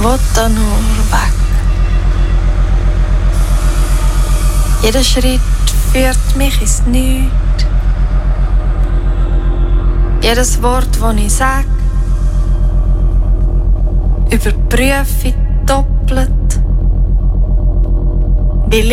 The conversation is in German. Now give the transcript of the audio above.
will da nur weg. Jeder Schritt führt mich ins Nichts. Jedes Wort, das ich sage, überprüfe ich doppelt.